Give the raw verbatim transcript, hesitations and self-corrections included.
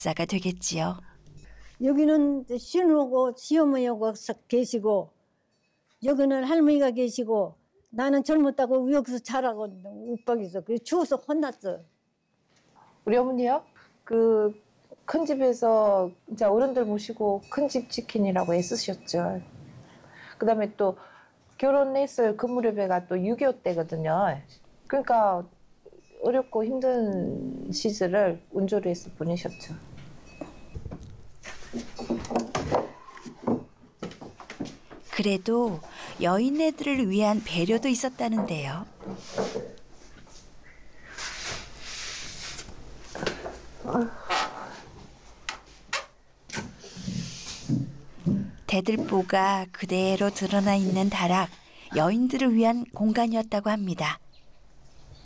자가 되겠지요. 여기는 시누고 시어머니하고 계시고 여기는 할머니가 계시고 나는 젊었다고 여기서 자라고 욱박에서 그 추워서 혼났어. 우리 어머니요? 그 큰 집에서 이제 어른들 모시고 큰 집 지키느라고 애쓰셨죠. 그다음에 또 결혼했을 그 무렵에가 또 육이오 때거든요. 그러니까 어렵고 힘든 시절을 운조리에서 보내셨죠. 그래도 여인네들을 위한 배려도 있었다는데요. 대들보가 그대로 드러나 있는 다락, 여인들을 위한 공간이었다고 합니다.